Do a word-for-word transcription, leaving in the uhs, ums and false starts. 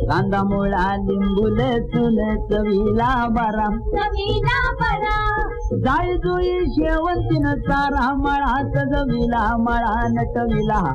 कांदा मुळा लिंबू लसूण चवीला बरा चवीला बरा जाई जुई शेवंतीन चारा मळा सजविला मळा नटविला